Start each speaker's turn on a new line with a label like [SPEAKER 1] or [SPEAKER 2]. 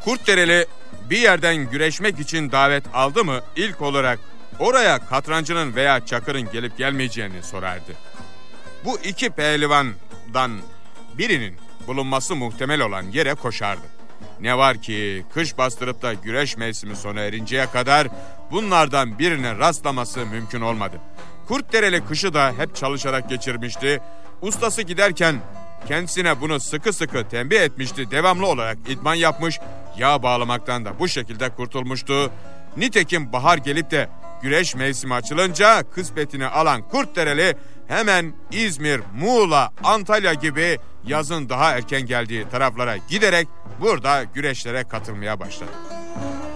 [SPEAKER 1] Kurtdereli bir yerden güreşmek için davet aldı mı ilk olarak oraya katrancının veya çakırın gelip gelmeyeceğini sorardı. Bu iki pehlivandan birinin bulunması muhtemel olan yere koşardı. Ne var ki kış bastırıp da güreş mevsimi sona erinceye kadar bunlardan birine rastlaması mümkün olmadı. Kurtdereli kışı da hep çalışarak geçirmişti. Ustası giderken kendisine bunu sıkı sıkı tembih etmişti. Devamlı olarak idman yapmış, yağ bağlamaktan da bu şekilde kurtulmuştu. Nitekim bahar gelip de güreş mevsimi açılınca kısmetini alan Kurtdereli hemen İzmir, Muğla, Antalya gibi yazın daha erken geldiği taraflara giderek burada güreşlere katılmaya başladı.